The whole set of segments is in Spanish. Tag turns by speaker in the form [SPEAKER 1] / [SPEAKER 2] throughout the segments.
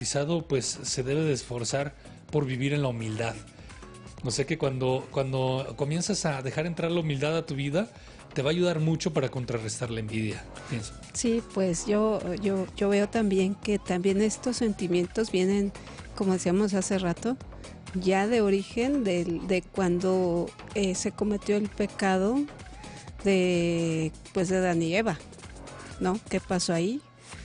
[SPEAKER 1] Pues se debe de esforzar por vivir en la humildad. No sé que cuando comienzas a dejar entrar la humildad a tu vida, te va a ayudar mucho para contrarrestar la envidia, pienso.
[SPEAKER 2] Sí, pues yo veo también que también estos sentimientos vienen, como decíamos hace rato, ya de origen de cuando se cometió el pecado pues de Adán y Eva, ¿no? ¿Qué pasó ahí?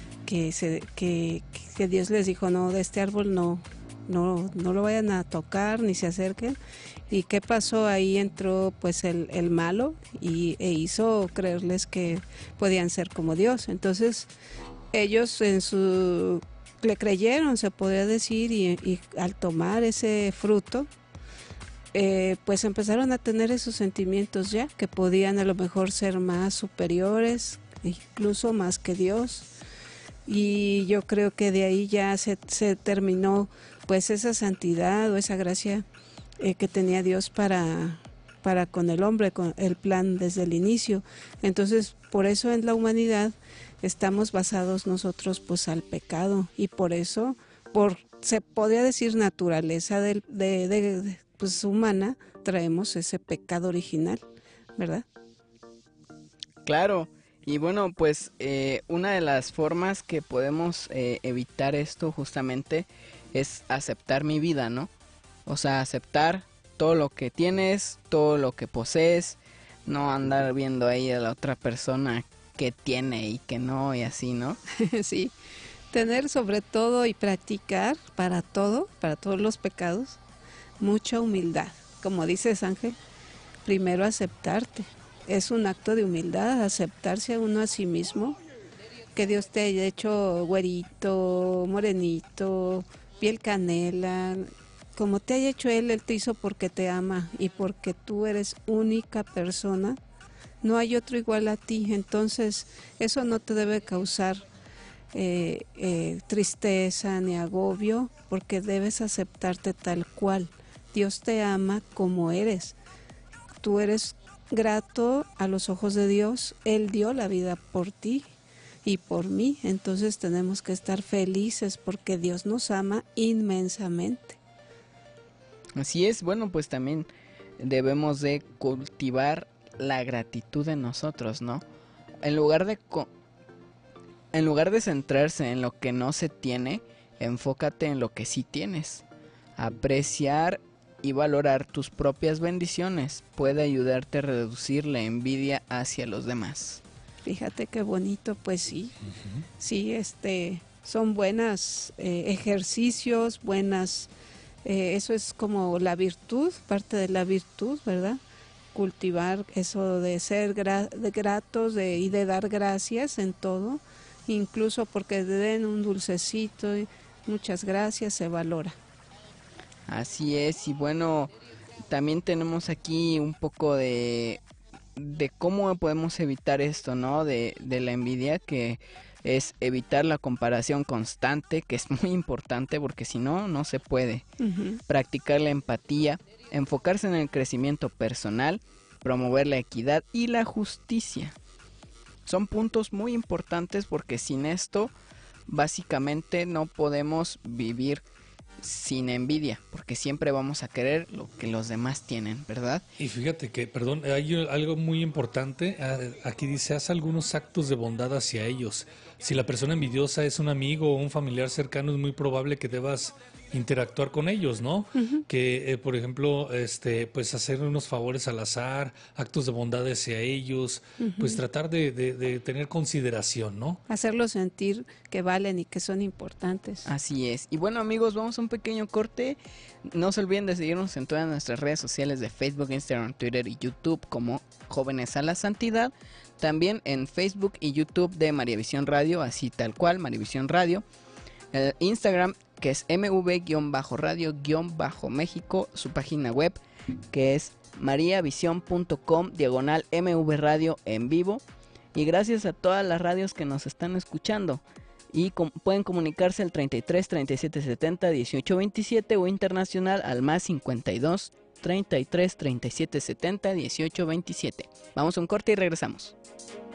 [SPEAKER 2] Que Dios les dijo, no, de este árbol no lo vayan a tocar ni se acerquen. ¿Y qué pasó? Ahí entró pues el malo e hizo creerles que podían ser como Dios. Entonces ellos le creyeron, se podría decir, y al tomar ese fruto, pues empezaron a tener esos sentimientos ya, que podían a lo mejor ser más superiores, incluso más que Dios. Y yo creo que de ahí ya se terminó pues esa santidad o esa gracia que tenía Dios para con el hombre, con el plan desde el inicio. Entonces, por eso en la humanidad estamos basados nosotros pues al pecado, y por eso, se podría decir naturaleza pues humana, traemos ese pecado original, ¿verdad?
[SPEAKER 3] Claro, y bueno, pues una de las formas que podemos evitar esto justamente es aceptar mi vida, ¿no? O sea, aceptar todo lo que tienes, todo lo que posees, no andar viendo ahí a la otra persona que tiene y que no y así, ¿no?
[SPEAKER 2] Sí, tener sobre todo y practicar para todos los pecados, mucha humildad. Como dices, Ángel, primero aceptarte. Es un acto de humildad, aceptarse a uno a sí mismo, que Dios te haya hecho güerito, morenito, piel canela, como te haya hecho Él te hizo porque te ama y porque tú eres única persona, no hay otro igual a ti. Entonces eso no te debe causar tristeza ni agobio, porque debes aceptarte tal cual. Dios te ama como eres, tú eres grato a los ojos de Dios, Él dio la vida por ti y por mí, entonces tenemos que estar felices porque Dios nos ama inmensamente.
[SPEAKER 3] Así es, bueno, pues también debemos de cultivar la gratitud en nosotros, ¿no? En lugar de centrarse en lo que no se tiene, enfócate en lo que sí tienes. Apreciar y valorar tus propias bendiciones puede ayudarte a reducir la envidia hacia los demás.
[SPEAKER 2] Fíjate qué bonito, pues sí, sí, son buenos ejercicios, eso es como la virtud, parte de la virtud, ¿verdad? Cultivar eso de ser gratos y de dar gracias en todo, incluso porque te den un dulcecito, y muchas gracias, se valora.
[SPEAKER 3] Así es, y bueno, también tenemos aquí un poco de cómo podemos evitar esto, ¿no? De la envidia, que es evitar la comparación constante, que es muy importante porque si no, no se puede. Practicar la empatía, enfocarse en el crecimiento personal, promover la equidad y la justicia. Son puntos muy importantes porque sin esto, básicamente no podemos vivir sin envidia, porque siempre vamos a querer lo que los demás tienen, ¿verdad?
[SPEAKER 1] Y fíjate que, perdón, hay algo muy importante. Aquí dice, haz algunos actos de bondad hacia ellos. Si la persona envidiosa es un amigo o un familiar cercano, es muy probable que debas interactuar con ellos, ¿no? Que, por ejemplo, pues hacer unos favores al azar, actos de bondad hacia ellos, pues tratar de tener consideración, ¿no?
[SPEAKER 2] Hacerlos sentir que valen y que son importantes.
[SPEAKER 3] Así es. Y bueno, amigos, vamos a un pequeño corte. No se olviden de seguirnos en todas nuestras redes sociales de Facebook, Instagram, Twitter y YouTube como Jóvenes a la Santidad. También en Facebook y YouTube de María Visión Radio, así tal cual, María Visión Radio. El Instagram, que es mv-radio-méxico, su página web, que es mariavision.com/MV Radio en vivo. Y gracias a todas las radios que nos están escuchando. Y pueden comunicarse al 33 37 70 18 27 o internacional al más 52 33 37 70 18 27. Vamos a un corte y regresamos.